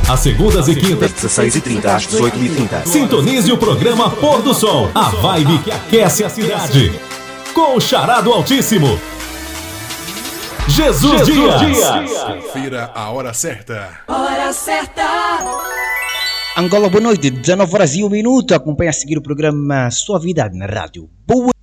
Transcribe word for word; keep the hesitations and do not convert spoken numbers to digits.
Às segundas e quintas, das dezesseis e trinta às dezoito e trinta. sintonize o programa Pôr do Sol, a vibe que aquece a cidade. Com o Xará do Altíssimo, Jesus, Jesus Dias. Dias. Confira a hora certa. Hora certa. Angola, boa noite, dezenove horas e um minuto. Acompanhe a seguir o programa Sua Vida na Rádio. Boa